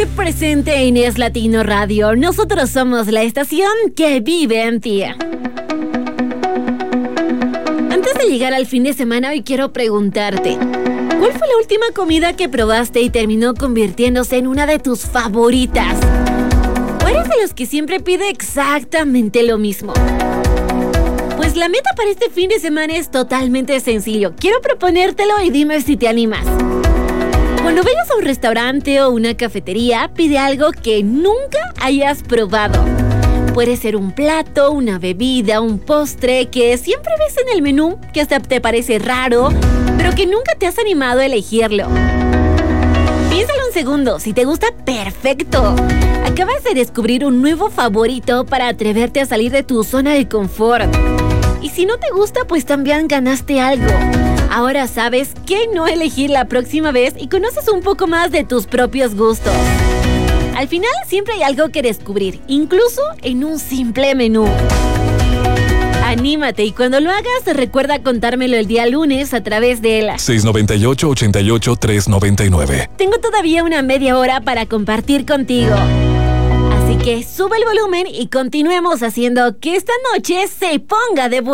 presente en Es Latino Radio. Nosotros somos la estación que vive en ti. Antes de llegar al fin de semana, hoy quiero preguntarte: ¿cuál fue la última comida que probaste y terminó convirtiéndose en una de tus favoritas? ¿O eres de los que siempre pide exactamente lo mismo? Pues la meta para este fin de semana es totalmente sencillo. Quiero proponértelo y dime si te animas. Cuando vayas a un restaurante o una cafetería, pide algo que nunca hayas probado. Puede ser un plato, una bebida, un postre que siempre ves en el menú, que hasta te parece raro, pero que nunca te has animado a elegirlo. Piénsalo un segundo, si te gusta, perfecto. Acabas de descubrir un nuevo favorito para atreverte a salir de tu zona de confort. Y si no te gusta, pues también ganaste algo. Ahora sabes qué no elegir la próxima vez y conoces un poco más de tus propios gustos. Al final siempre hay algo que descubrir, incluso en un simple menú. Anímate y cuando lo hagas recuerda contármelo el día lunes a través de la 698-88-399. Tengo todavía una media hora para compartir contigo. Así que sube el volumen y continuemos haciendo que esta noche se ponga de buena.